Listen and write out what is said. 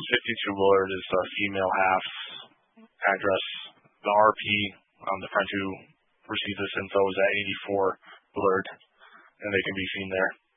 52 Willard is the female half address. The RP, the friend who received this info, is at 84 Willard, and they can be seen there.